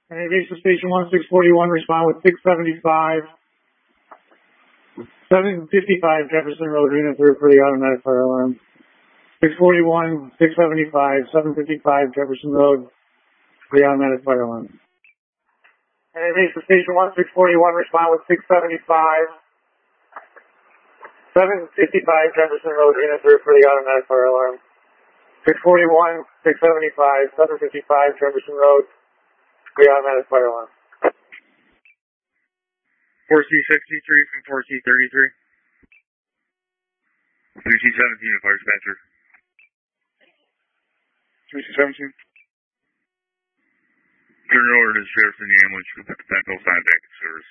Aviation Station 1641, respond with 675. 755 Jefferson Road, Reno through for the automatic fire alarm. 641, 675, 755 Jefferson Road for the automatic fire alarm. Aviation Station 1641, respond with 675. 755 Jefferson Road, Reno through for the automatic fire alarm. 641, 675, 755 Jefferson Road for the automatic fire alarm. 4C63 from 4C33. 3C17 to fire dispatcher. 3C17. Turn over to the sheriff and the ambulance for the potential sign back in service.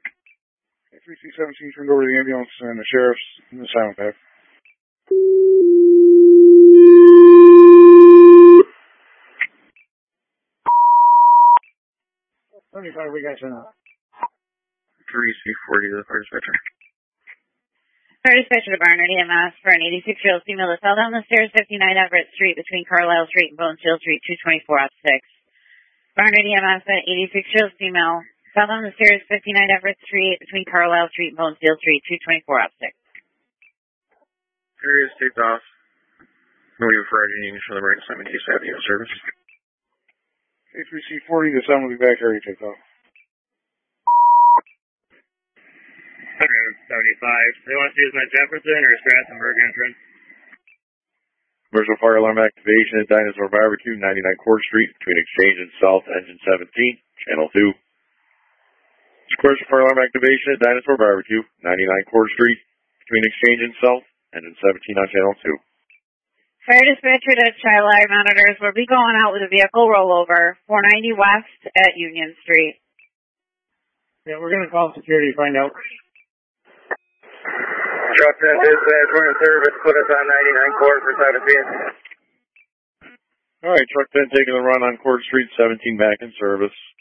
3C17 turned over to the ambulance and the sheriff's in the silent pack. 75, we got you now. 3C40 to the fire dispatcher. Fire dispatcher to Barnard EMS for an 86-year-old female that fell down the stairs 59 Everett Street between Carlisle Street and Bonesfield Street, 224 off 6. Barnard EMS for an 86-year-old female fell down the stairs 59 Everett Street between Carlisle Street and Bonesfield Street, 224 off 6. Curious, take off. Moving for Friday English on the right assignment case Avenue service. A3C40, the sound will be back area take off. 75. They want to use my Jefferson or Strassenberg entrance? Commercial fire alarm activation at Dinosaur Barbecue, 99 Court Street, between Exchange and South, engine 17, channel 2. Commercial fire alarm activation at Dinosaur Barbecue, 99 Court Street, between Exchange and South, engine 17 on channel 2. Fire dispatcher to Child Eye Monitors will be going out with a vehicle rollover, 490 West at Union Street. Yeah, we're going to call security to find out. Truck 10 dispatch, we're in service, put us on 99 Court for 17. Alright, truck 10 taking the run on Court Street, 17 back in service.